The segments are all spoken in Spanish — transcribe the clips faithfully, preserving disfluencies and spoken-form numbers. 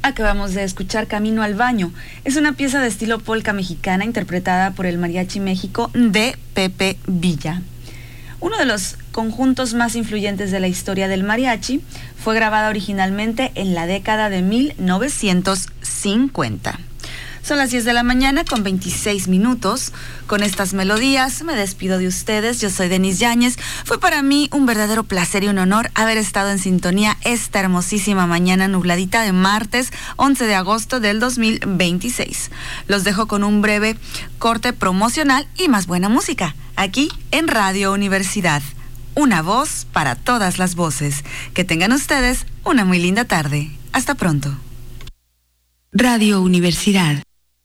Acabamos de escuchar Camino al Baño. Es una pieza de estilo polka mexicana interpretada por el Mariachi México de Pepe Villa. Uno de los conjuntos más influyentes de la historia del mariachi, fue grabada originalmente en la década de mil novecientos cincuenta. Son las diez de la mañana con veintiséis minutos. Con estas melodías me despido de ustedes. Yo soy Denise Yáñez. Fue para mí un verdadero placer y un honor haber estado en sintonía esta hermosísima mañana nubladita de martes once de agosto del dos mil veintiséis. Los dejo con un breve corte promocional y más buena música, aquí en Radio Universidad. Una voz para todas las voces. Que tengan ustedes una muy linda tarde. Hasta pronto. Radio Universidad.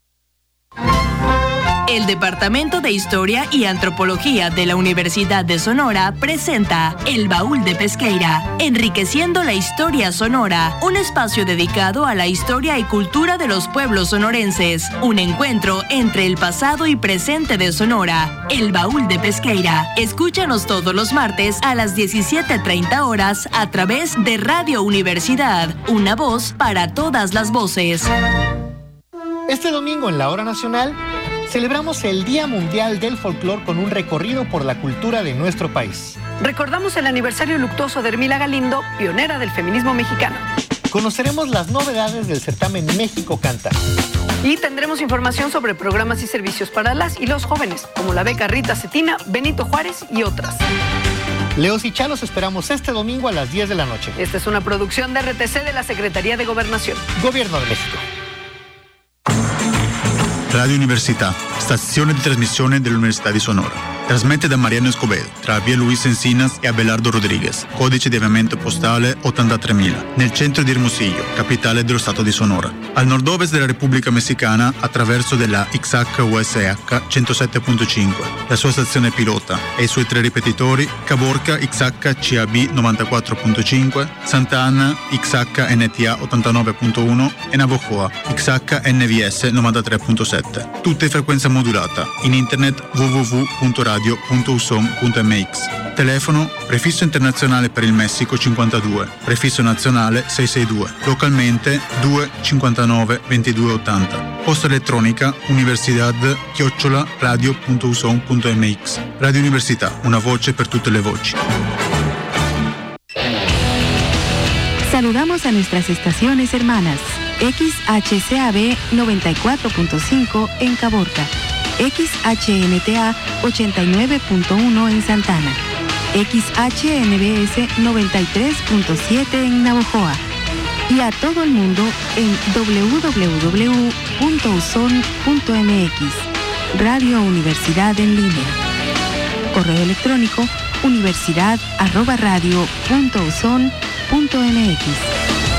El Departamento de Historia y Antropología de la Universidad de Sonora presenta El Baúl de Pesqueira, enriqueciendo la historia sonora, un espacio dedicado a la historia y cultura de los pueblos sonorenses, un encuentro entre el pasado y presente de Sonora. El Baúl de Pesqueira. Escúchanos todos los martes a las diecisiete treinta horas a través de Radio Universidad, una voz para todas las voces. Este domingo en la Hora Nacional celebramos el Día Mundial del Folclor con un recorrido por la cultura de nuestro país. Recordamos el aniversario luctuoso de Hermila Galindo, pionera del feminismo mexicano. Conoceremos las novedades del certamen México Canta. Y tendremos información sobre programas y servicios para las y los jóvenes, como la beca Rita Cetina, Benito Juárez y otras. Leos y Chalos esperamos este domingo a las diez de la noche. Esta es una producción de R T C de la Secretaría de Gobernación. Gobierno de México. Radio Università, stazione di trasmissione dell'Università di Sonora. Trasmette da Mariano Escobedo, tra via Luis Encinas e Abelardo Rodriguez, codice di avviamento postale ottantatremila, nel centro di Hermosillo, capitale dello Stato di Sonora. Al nord-ovest della Repubblica Messicana, attraverso della X H U S H centosette virgola cinque, la sua stazione pilota e i suoi tre ripetitori, Caborca X H C A B novantaquattro virgola cinque, Santa Ana X H N T A ottantanove virgola uno e Navojoa X H N V S novantatré virgola sette. Tutte in frequenza modulata, in internet w w w punto radio punto u s o m punto m x. Telefono prefisso internazionale per il Messico cinquantadue, prefisso nazionale seicentosesantadue, localmente due cinquantanove ventidue ottanta. Posta elettronica universidad chiocciola radio punto u s o m punto m x. Radio Università, una voce per tutte le voci. Saludamos a nuestras estaciones hermanas. X H C A B noventa y cuatro punto cinco en Caborca, X H N T A ochenta y nueve punto uno en Santana, X H N B S noventa y tres punto siete en Navojoa y a todo el mundo en w w w punto u s o n punto m x. Radio Universidad en línea. Correo electrónico universidad arroba radio punto u s o n punto m x.